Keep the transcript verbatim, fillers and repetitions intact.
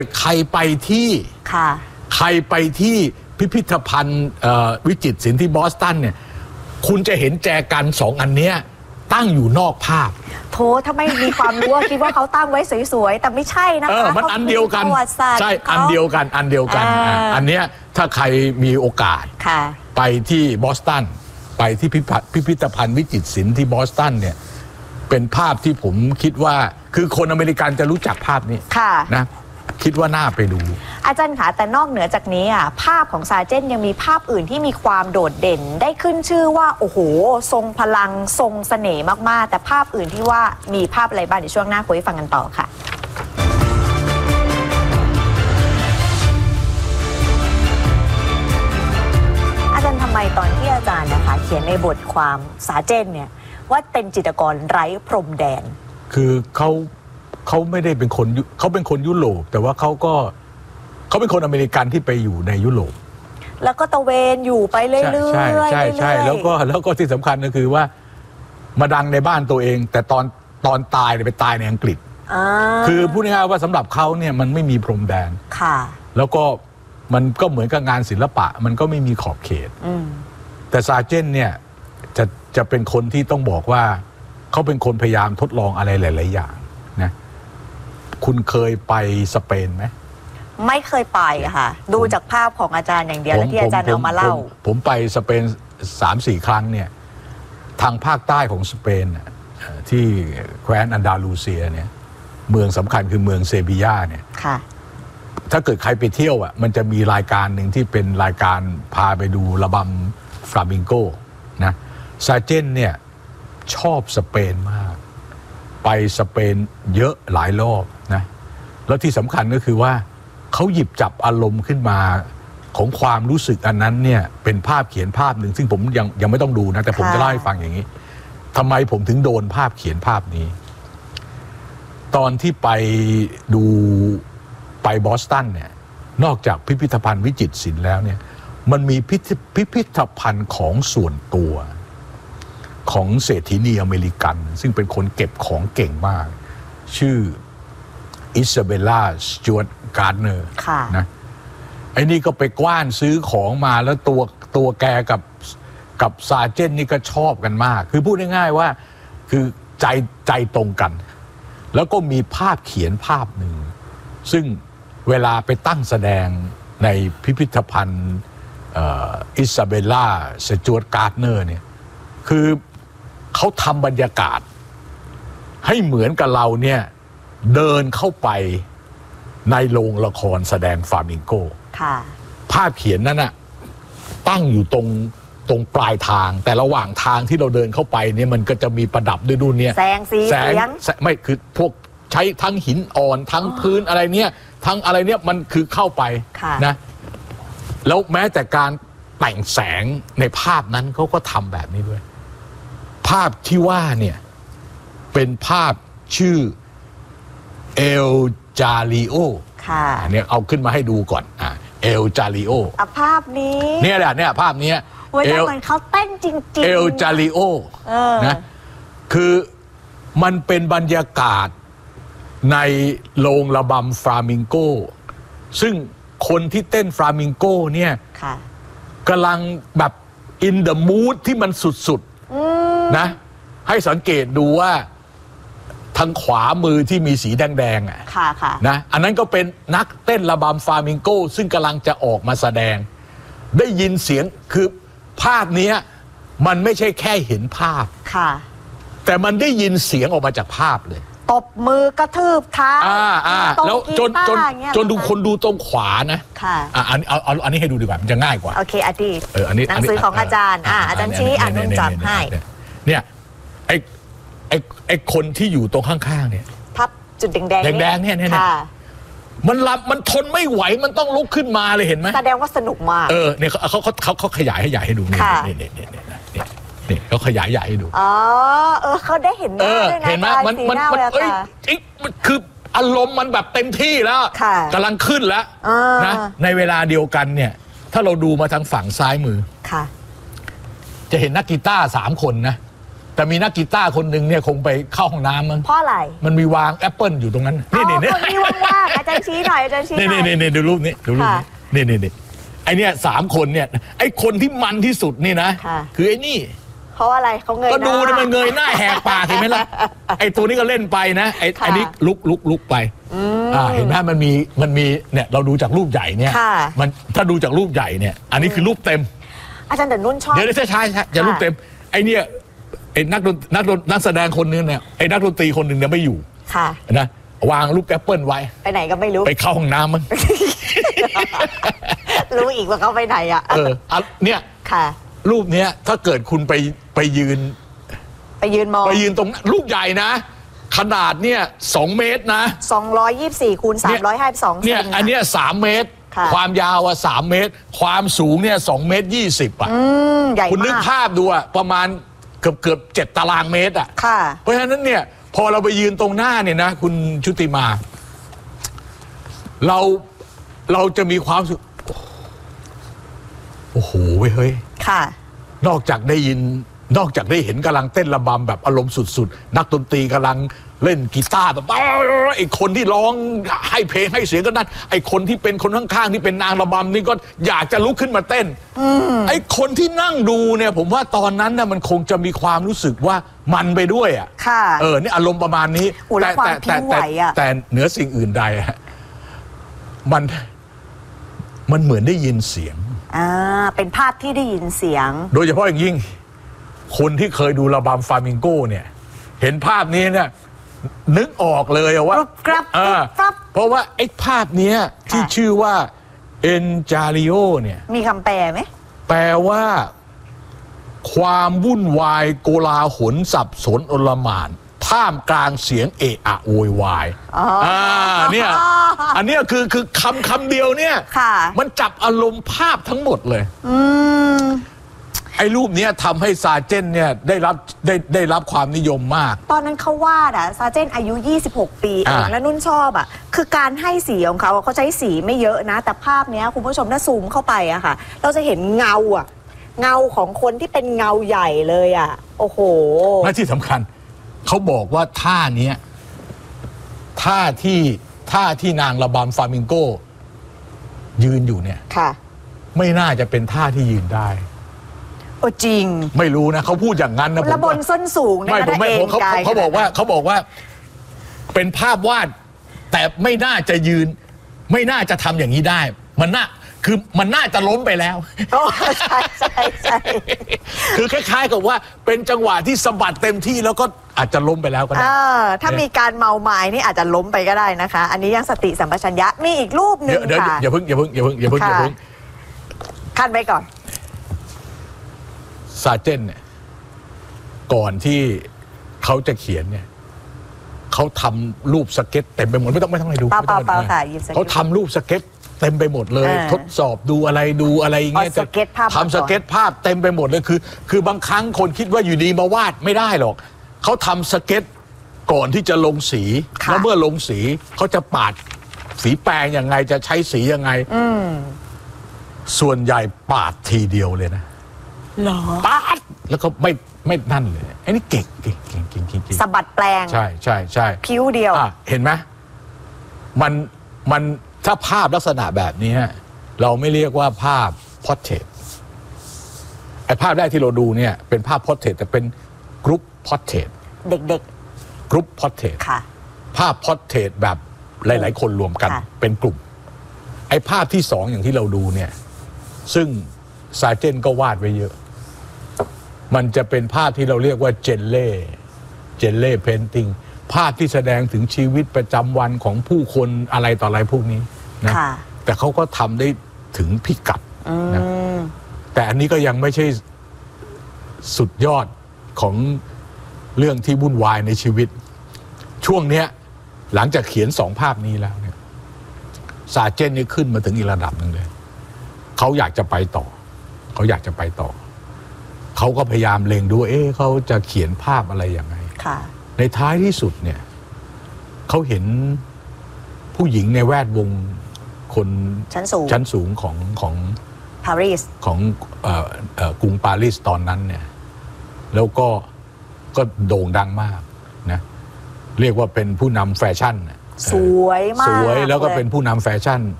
ใครไปที่ค่ะใครไปที่พิพิธภัณฑ์วิจิตรศิลป์ที่บอสตันเนี่ยคุณจะเห็นแจกันสองอันเนี้ยตั้งอยู่นอกภาพโถถ้าไม่มีความรู้คิดว่าเขาตั้งไว้สวยๆแต่ไม่ใช่นะคะเออมันอันเดียวกันใช่อันเดียวกันอันเดียวกันอันเนี้ยถ้าใครมีโอกาสไปที่บอสตันไปที่พิพิธภัณฑ์วิจิตรศิลป์ที่บอสตันเนี่ยเป็นภาพที่ผมคิดว่าคือคนอเมริกันจะรู้จักภาพนี้นะคิดว่าน่าไปดูอาจารย์คะแต่นอกเหนือจากนี้อ่ะภาพของซาร์เจนยังมีภาพอื่นที่มีความโดดเด่นได้ขึ้นชื่อว่าโอ้โหทรงพลังทรงเสน่ห์มากๆแต่ภาพอื่นที่ว่ามีภาพอะไรบ้างเดี๋ยวช่วงหน้าคุยฟังกันต่อค่ะอาจารย์ทำไมตอนที่อาจารย์นะคะเขียนในบทความซาร์เจนเนี่ยว่าเป็นจิตรกรไร้พรมแดนคือเขาเขาไม่ได้เป็นคนเขาเป็นคนยุโรปแต่ว่าเขาก็เขาเป็นคนอเมริกันที่ไปอยู่ในยุโรปแล้วก็ตะเวนอยู่ไปเรื่อยๆใช่ใช่ใช่แล้วก็แล้วก็ที่สำคัญก็คือว่ามาดังในบ้านตัวเองแต่ตอนตอนตายเนี่ยไปตายในอังกฤษคือพูดง่ายๆว่าสำหรับเขาเนี่ยมันไม่มีพรมแดนค่ะแล้วก็มันก็เหมือนกับงานศิลปะมันก็ไม่มีขอบเขตแต่ซาร์เจนเนี่ยจะจะเป็นคนที่ต้องบอกว่าเขาเป็นคนพยายามทดลองอะไรหลายๆอย่างนะคุณเคยไปสเปนไหมไม่เคยไปค่ะดูจากภาพของอาจารย์อย่างเดียวแล้วที่อาจารย์เอามาเล่าผมไปสเปนสามสี่ครั้งเนี่ยทางภาคใต้ของสเปนที่แคว้นอันดาลูเซียเนี่ยเมืองสำคัญคือเมืองเซบียาเนี่ยถ้าเกิดใครไปเที่ยวอ่ะมันจะมีรายการหนึ่งที่เป็นรายการพาไปดูระบำฟลามิงโกนะซาร์เจนเนี่ยชอบสเปนมากไปสเปนเยอะหลายรอบนะแล้วที่สำคัญก็คือว่าเขาหยิบจับอารมณ์ขึ้นมาของความรู้สึกอันนั้นเนี่ยเป็นภาพเขียนภาพหนึ่งซึ่งผมยังยังไม่ต้องดูนะแต่ผมจะเล่าให้ฟังอย่างนี้ทำไมผมถึงโดนภาพเขียนภาพนี้ตอนที่ไปดูไปบอสตันเนี่ยนอกจากพิพิธภัณฑ์วิจิตรศิลป์แล้วเนี่ยมันมีพิพิธภัณฑ์ของส่วนตัวของเศรษฐีนีอเมริกันซึ่งเป็นคนเก็บของเก่งมากชื่ออิซาเบลล่าสจวตการ์เนอร์นะไอ้นี่ก็ไปกว้านซื้อของมาแล้วตัวตัวแกกับกับซาร์เจนนี่ก็ชอบกันมากคือพูดง่ายๆว่าคือใจใจตรงกันแล้วก็มีภาพเขียนภาพหนึ่งซึ่งเวลาไปตั้งแสดงในพิพิธภัณฑ์อิซาเบลล่าสจวตการ์เนอร์เนี่ยคือเขาทำบรรยากาศให้เหมือนกับเราเนี่ยเดินเข้าไปในโรงละครแสดงฟลามิงโกภาพเขียนนั้นน่ะตั้งอยู่ตรงตรงปลายทางแต่ระหว่างทางที่เราเดินเข้าไปเนี่ยมันก็จะมีประดับด้วยนู่นเนี่ยแสงสีเสียงไม่คือพวกใช้ทั้งหินอ่อนทั้งพื้นอะไรเนี่ยทั้งอะไรเนี่ยมันคือเข้าไปนะแล้วแม้แต่การแต่งแสงในภาพนั้นเขาก็ทำแบบนี้ด้วยภาพที่ว่าเนี่ยเป็นภาพชื่อเอลจาริโอค่ะเนี่ยเอาขึ้นมาให้ดูก่อนอ่าเอลจาริโอภาพนี้เนี่ยแหละเนี่ยภาพนี้เวลาเหมือนเขาเต้นจริงๆเอลจาริโอนะคือมันเป็นบรรยากาศในโรงระบำฟลามิงโกซึ่งคนที่เต้นฟลามิงโกเนี่ยกำลังแบบอินเดอะมูดที่มันสุดๆนะให้สังเกตดูว่าทางขวามือที่มีสีแดงๆอ่ะนะอันนั้นก็เป็นนักเต้นระบำฟลามิงโกซึ่งกำลังจะออกมาแสดงได้ยินเสียงคือภาพนี้มันไม่ใช่แค่เห็นภาพค่ะแต่มันได้ยินเสียงออกมาจากภาพเลยตบมือกระทืบเท้าอ่าอ่าแล้วจนจนจนดูคนดูตรงขวานะค่ะอ่าอันเอาเอาอันนี้ให้ดูดีกว่ามันจะง่ายกว่าโอเคอดีตเอออันนี้หนังสือของอาจารย์อ่าอาจารย์ชี้อ่านนุ่งจับให้เนี่ยไอไอไอคนที่อยู่ตรงข้างๆเนี่ยพับจุดแดงแดงแดงเนี่ยเนี่ยมันหลับมันทนไม่ไหวมันต้องลุกขึ้นมาเลยเห็นไหมแสดงว่าสนุกมากเออเนี่ยเขาเขาเขาเขาขยายให้ใหญ่ให้ดูเนี่ยเนี่ยเนี่ยเนี่ยเนี่ยเนี่ยเขาขยายใหญ่ให้ดูอ๋อเออเขาได้เห็นหน้าด้วยนะเห็นไหมมันมันมันเอ้ยมันคืออารมณ์มันแบบเต็มที่แล้วกำลังขึ้นแล้วนะในเวลาเดียวกันเนี่ยถ้าเราดูมาทางฝั่งซ้ายมือค่ะจะเห็นนักกีตาร์สามคนนะแต่แต่มีนักกีตาร์คนหนึ่งเนี่ยคงไปเข้าห้องน้ำมั้งเพราะอะไรมันมีวางแอปเปิลอยู่ตรงนั้นนี่นี่นี่นี่นี่ว่างๆอาจารย์ชี้หน่อยอาจารย์ชี้หน่นี่อยนี่นี่ดูรูปนี้ดูรูปนี้นี่นี่นี่ไอเนี่ยสามคนเนี่ยไอคนที่มันที่สุดนี่นะคือไอ้นี่เพราะอะไรเขาเงยหน้าก็ดูนะมันเงยหน้าแหกปากเห็นไหมล่ะไอตัวนี้ก็เล่นไปนะไอไอนี้ลุกลุกลุกไปอ่าเห็นไหมมันมีมันมีเนี่ยเราดูจากรูปใหญ่เนี่ยมันถ้าดูจากรูปใหญ่เนี่ยอันนี้คือรูปเต็มอาจารย์แต่นุ่นชอบเดี๋ยวจะใช่ใช่จะรูปเต็มไอเนี่ยไอ้นักดนนักดนนักแสดงคนนึงเนี่ยไอ้นักดนตรีคนหนึ่งเนี่ยไม่อยู่ค่ะนะวางลูกแอปเปิลไว้ไปไหนก็ไม่รู้ไปเข้าห้องน้ำมั้งรู้อีกว่าเขาไปไหนอ่ะเออเนี่ยค่ะรูปเนี้ยถ้าเกิดคุณไปไปยืนไปยืนมองไปยืนตรงรูปใหญ่นะขนาดเนี่ยสองเมตรนะสองร้อยยี่สิบสี่คูณสามร้อยห้าสิบสองเนี่ยอันเนี้ยสามเมตรความยาวอ่ะสามเมตรความสูงเนี่ยสองเมตรยี่สิบอ่ะคุณนึกภาพดูอ่ะประมาณเกือบเกือบเจ็ดตารางเมตรอ่ะเพราะฉะนั้นเนี่ยพอเราไปยืนตรงหน้าเนี่ยนะคุณชุติมาเราเราจะมีความสุขโอ้โหเฮ้ยค่ะนอกจากได้ยินนอกจากได้เห็นกำลังเต้นระบำแบบอารมณ์สุดๆนักดนตรีกำลังเล่นกีตาร์แบบไอ้คนที่ร้องให้เพลงให้เสียงก็นั่นไอ้คนที่เป็นคนข้างๆที่เป็นนางระบำนี่ก็อยากจะลุกขึ้นมาเต้นไอ้คนที่นั่งดูเนี่ยผมว่าตอนนั้นน่ะมันคงจะมีความรู้สึกว่ามันไปด้วยอ่ะเออนี่อารมณ์ประมาณนี้แต่แต่แต่แต่แต่เหนือสิ่งอื่นใดมันมันเหมือนได้ยินเสียงอ่าเป็นภาพที่ได้ยินเสียงโดยเฉพาะอย่างยิ่งคนที่เคยดูระบำฟลามิงโกเนี่ยเห็นภาพนี้เนี่ยนึกออกเลยว่าเพราะว่าไอ้ภาพนี้ที่ชื่อว่าเอนจาริโอเนี่ยมีคำแปลไหมแปลว่าความวุ่นวายโกลาหลสับสนโอลหม่านท่ามกลางเสียงเอะอะโวยวายอ่าเนี่ยอันนี้คือคือคำคำเดียวเนี่ยมันจับอารมณ์ภาพทั้งหมดเลยอืมไอ้รูปนี้ทำให้ซาเจนเนี่ยได้รับได้ได้รับความนิยมมากตอนนั้นเขาวาดอ่ะซาเจนอายุยี่สิบหกปีเองและนุ่นชอบอ่ะคือการให้สีของเขาเขาใช้สีไม่เยอะนะแต่ภาพนี้คุณผู้ชมถ้าซูมเข้าไปอะค่ะเราจะเห็นเงาอ่ะเงาของคนที่เป็นเงาใหญ่เลยอ่ะโอ้โหและที่สำคัญเขาบอกว่าท่านี้ท่าที่ท่าที่นางระบำฟลามิงโกยืนอยู่เนี่ยค่ะไม่น่าจะเป็นท่าที่ยืนได้โอ้จริงไม่รู้นะเขาพูดอย่างนั้นนะระบนส้นสูงไม่ผมไม่ผมเขาเขาบอกว่าเขาบอกว่าเป็นภาพวาดแต่ไม่น่าจะยืนไม่น่าจะทำอย่างนี้ได้มันน่าคือมันน่าจะล้มไปแล้วใช่ใช่ใช่คือคล้ายๆกับว่าเป็นจังหวะที่สะบัดเต็มที่แล้วก็อาจจะล้มไปแล้วก็ได้ถ้ามีการเมาไม้นี่อาจจะล้มไปก็ได้นะคะอันนี้ยังสติสัมปชัญญะมีอีกรูปหนึ่งค่ะอย่าเพิ่งอย่าเพิ่งอย่าเพิ่งอย่าเพิ่งอย่าเพิ่งขั้นไปก่อนซาเจนเนี่ยก่อนที่เขาจะเขียนเนี่ยเขาทำรูปสเก็ตเต็มไปหมดไม่ต้องไม่ต้องให้ดูเขาทำรูปสเก็ตเต็มไปหมดเลยทดสอบดูอะไรดูอะไรอย่างเงี้ยจะทำสเก็ตภาพเต็มไปหมดเลยคือคือบางครั้งคนคิดว่าอยู่ดีมาวาดไม่ได้หรอกเขาทำสเก็ตก่อนที่จะลงสีแล้วเมื่อลงสีเขาจะปาดสีแปรงยังไงจะใช้สียังไงส่วนใหญ่ปาดทีเดียวเลยนะหรอปาดแล้วก็ไม่ไม่นั่นเลยไอ้นี่เก่งเก่งเก่งเก่งจริงสะบัดแปลงใช่ใช่ใช่ผิวเดียวเห็นไหมมันมันถ้าภาพลักษณะแบบนี้เราไม่เรียกว่าภาพพอร์เทรตไอ้ภาพแรกที่เราดูเนี่ยเป็นภาพพอร์เทรตแต่เป็นกรุ๊ปพอร์เทรตเด็กๆกรุ๊ปพอร์เทรตภาพพอร์เทรตแบบหลายๆคนรวมกันเป็นกลุ่มไอ้ภาพที่สองอย่างที่เราดูเนี่ยซึ่งซาเจนก็วาดไว้เยอะมันจะเป็นภาพที่เราเรียกว่าเจนเล่เจนเล่เพนติงภาพที่แสดงถึงชีวิตประจำวันของผู้คนอะไรต่ออะไรพวกนี้นะแต่เขาก็ทำได้ถึงพิกัดนะแต่อันนี้ก็ยังไม่ใช่สุดยอดของเรื่องที่วุ่นวายในชีวิตช่วงเนี้ยหลังจากเขียนสองภาพนี้แล้วเนี่ยซาเจนนี่ขึ้นมาถึงอีกระดับหนึ่งเลยเขาอยากจะไปต่อเขาอยากจะไปต่อเขาก็พยายามเล็งดูเอ๊ะเขาจะเขียนภาพอะไรยังไงในท้ายที่สุดเนี่ยเขาเห็นผู้หญิงในแวดวงคนชั้นสูงชั้นสูงของของปารีสของเอ่อเอ่อกรุงปารีสตอนนั้นเนี่ยแล้วก็ก็โด่งดังมากนะเรียกว่าเป็นผู้นำแฟชั่นสวยมากสวยแล้วก็ลยเป็นผู้นำแฟชั่น